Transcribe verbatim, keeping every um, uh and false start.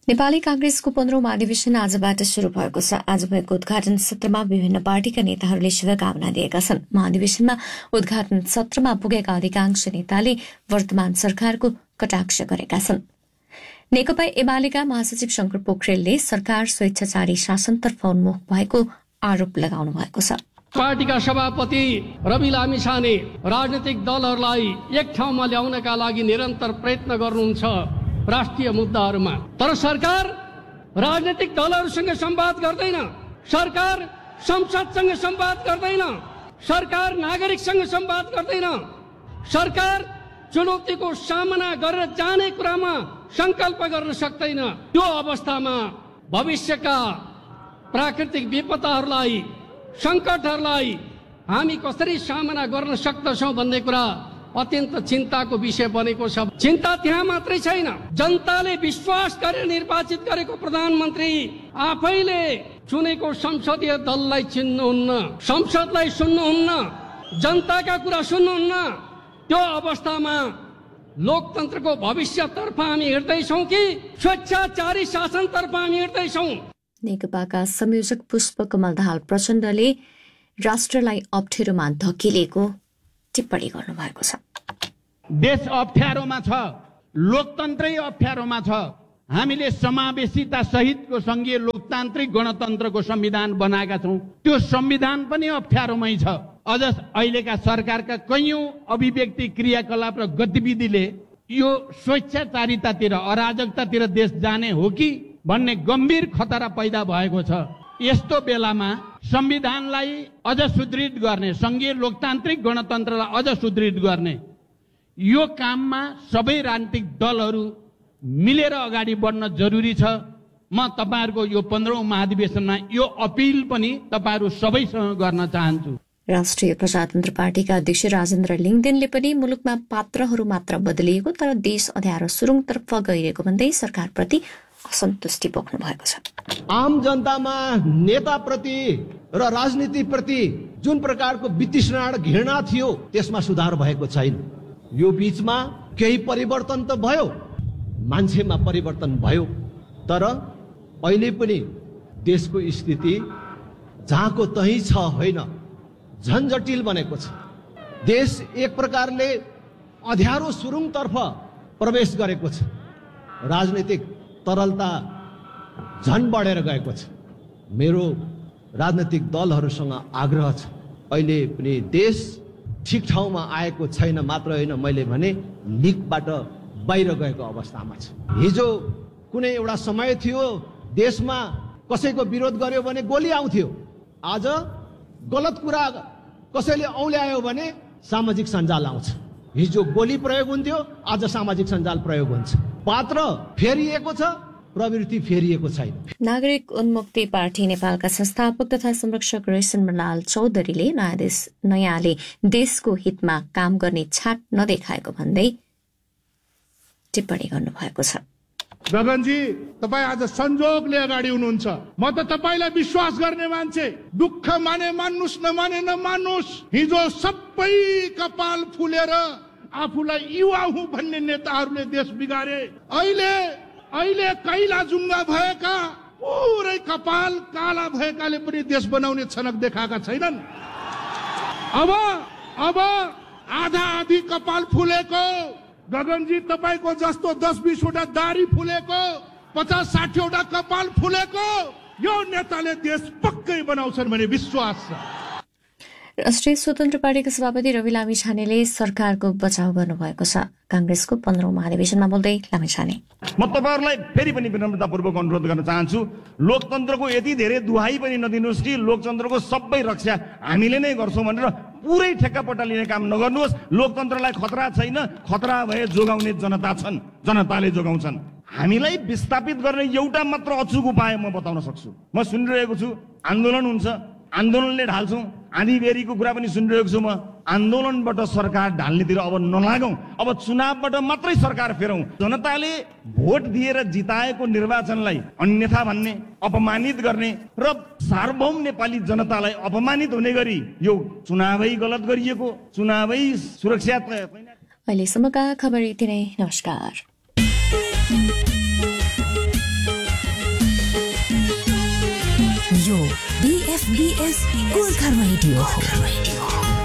नेपाली कांग्रेसको पन्ध्रौं महाधिवेशन आजबाट शुरू भएको छ। आज भएको उद्घाटन सत्रमा विभिन्न पार्टीका नेताहरूले शुभकामना दिएका छन्। महाधिवेशनमा उद्घाटन सत्रमा पुगेका अधिकांश नेताले वर्तमान सरकारको कटाक्ष गरेका छन्। नेकपा एमालेका महासचिव शंकर पोखरेलले सरकार स्वेच्छाचारी शासनतर्फ उन्मुख भएको आरोप लगाउनु भएको छ। पार्टीका सभापति रवि लामिछाने राजनीतिक दलहरूलाई एक ठाउँमा ल्याउनका लागि निरन्तर प्रयत्न गर्नुहुन्छ राष्ट्रिय मुद्दाहरूमा। तर सरकार राजनीतिक दलहरूसँग संवाद गर्दैन, सरकार संसदसँग संवाद गर्दैन, सरकार नागरिकसँग संवाद गर्दैन, सरकार चुनौतीको सामना गरेर जाने कुरामा संकल्प गर्न सक्दैन। त्यो अवस्थामा भविष्यका प्राकृतिक विपदाहरूलाई, संकटहरूलाई हामी कसरी सामना गर्न सक्दछौँ भन्ने कुरा अत्यन्त चिन्ताको विषय बनेको छ। चिन्ता त्यहाँ मात्रै छैन, जनताले विश्वास गरेर निर्वाचित गरेको प्रधानमन्त्री आफैले चुनेको संसदीय दललाई चिन्नुहुन्न, संसदलाई सुन्नुहुन्न, जनताका कुरा सुन्नुहुन्न। त्यो अवस्थामा लोकतन्त्रको भविष्यतर्फ हामी हिँड्दैछौँ कि स्वेच्छाचारी शासनतर्फ हामी हिँड्दैछौँ? नेकपाका संयोजक पुष्पकमल दाहाल प्रचण्डले राष्ट्रलाई अप्ठ्यारोमा धकेलेको टिप्पणी गर्नुभएको छ। देश अप्ठ्यारोमा छ, लोकतन्त्रै अप्ठ्यारोमा छ। हामीले समावेशिता सहितको संघीय लोकतान्त्रिक गणतन्त्रको संविधान बनाएका छौँ, त्यो संविधान पनि अप्ठ्यारोमै छ। अझ अहिलेका सरकारका कैयौं अभिव्यक्ति, क्रियाकलाप र गतिविधिले यो स्वेच्छाचारितातिर, अराजकतातिर देश जाने हो कि भन्ने गम्भीर खतरा पैदा भएको छ। यस्तो बेलामा संविधानलाई अझ सुदृढ गर्ने, संघीय लोकतान्त्रिक गणतन्त्रलाई अझ सुदृढ गर्ने यो काममा सबै राजनीतिक दलहरू मिलेर अगाडि बढ्न जरुरी छ। म तपाईहरुको यो पन्ध्रौं महाधिवेशनमा यो अपिल पनि तपाईहरु सबैसँग गर्न चाहन्छु। राष्ट्रिय प्रजातन्त्र पार्टीका अध्यक्ष राजेन्द्र लिङदेनले पनि मुलुकमा पात्रहरू मात्र बदलिएको तर देश अँध्यारो सुरुङतर्फ गइरहेको भन्दै सरकारप्रति असन्तुष्टि पोख्नु भएको छ। आम जनतामा नेताप्रति र राजनीतिप्रति जुन प्रकारको वितृष्णा र घृणा थियो त्यसमा सुधार भएको छैन। यो बीचमा केही परिवर्तन त भयो, मान्छेमा परिवर्तन भयो, तर अहिले पनि देशको स्थिति जहाँको तही छ होइन, झन जटिल बनेको छ। देश एक प्रकारले अँध्यारो सुरुङतर्फ प्रवेश गरेको छ। राजनीतिक तरलता झन बढेर गएको छ। मेरो राजनीतिक दलहरूसँग आग्रह छ, अहिले पनि देश ठिक ठाउँमा आएको छैन मात्र होइन, मैले भने लिकबाट बाहिर गएको अवस्थामा छ। हिजो कुनै एउटा समय थियो देशमा कसैको विरोध गर्यो भने गोली आउँथ्यो, आज गलत कुरा कसैले औल्यायो भने सामाजिक सञ्जाल आउँछ। हिजो गोली प्रयोग हुन्थ्यो, आज सामाजिक सञ्जाल प्रयोग हुन्छ। पात्र फेरिएको छ, प्रवृत्ति फेरिएको छैन। नागरिक उन्मुक्ति पार्टी नेपालका संस्थापक तथा संरक्षक रेसन मलाल चौधरीले नयाँ देश नयाँले देशको हितमा काम गर्ने छाट नदेखाएको भन्दै टिप्पणी गर्नुभएको छ। गगनजी, तपाईँ आज संजोगले अगाडि हुनुहुन्छ। म त तपाईँलाई विश्वास गर्ने मान्छे, दुःख माने मान्नुस्, नमाने नमान्नुस्। हिजो सबै कपाल फुलेर आफूलाई युवा हुँ भन्ने नेताहरूले देश बिगारे। अहिले अहिले कैला जुङ्गा भएका, पुरै कपाल काला भएकाले पनि देश बनाउने छनक देखाएका छैनन्। अब अब आधा आधी कपाल फुलेको, गगनजी तपाईको जस्तो दस बीसवटा दारी फुलेको, पचास साठीवटा कपाल फुलेको यो नेताले देश पक्कै बनाउँछन् भन्ने विश्वास छ। राष्ट्रिय स्वतन्त्र पार्टीका सभापति रवि लामिछानेले सरकारको बचाउ गर्नुभएको छ। कांग्रेसको पन्ध्रौं महाधिवेशनमा बोल्दै लामिछाने, म तपाईहरुलाई फेरि पनि विनम्रतापूर्वक अनुरोध गर्न चाहन्छु, लोकतन्त्रको यति धेरै दुहाई पनि नदिनुस् कि लोकतन्त्रको सबै रक्षा हामीले नै गर्छौं भनेर पुरै ठेक्कापट्टा लिने काम नगर्नुहोस्। लोकतन्त्रलाई खतरा छैन, खतरा भए जोगाउने जनता छन्, जनताले जोगाउँछन्। हामीलाई विस्थापित गर्ने एउटा मात्र अचुक उपाय म बताउन सक्छु। म सुनिरहेको छु आन्दोलन हुन्छ, आन्दोलनले ढाल्छौं, आधी बेरीको कुरा पनि सुनिरहेको छु म। आन्दोलनबाट सरकार ढाल्नेतिर अब नलागौं, अब चुनावबाट मात्रै सरकार फेरौं। जनताले भोट दिएर जिताएको निर्वाचनलाई अन्यथा भन्ने, अपमानित गर्ने र सार्वभौम नेपाली जनतालाई अपमानित हुने गरी यो चुनावै गलत गरिएको, चुनावै सुरक्षा। अहिलेसम्मका खबर यति नै। नमस्कार। यो बीएफबीएस गोर्खा रेडियो हो।